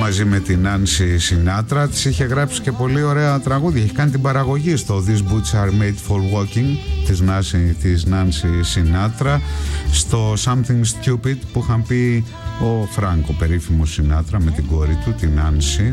μαζί με την Νάνση Σινάτρα. Της είχε γράψει και πολύ ωραία τραγούδια. Έχει κάνει την παραγωγή στο These Boots Are Made For Walking της Νάνση Σινάτρα, στο Something Stupid που είχαν πει ο Φράνκο, περίφημο Σινάτρα, με την κόρη του, την Νάνση.